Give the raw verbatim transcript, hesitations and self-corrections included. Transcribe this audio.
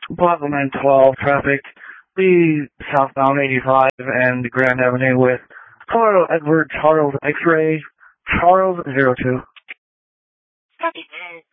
Plaza nine twelve traffic, the southbound eighty-five and Grand Avenue with Colorado Edward Charles X-Ray, Charles zero two. Copy that.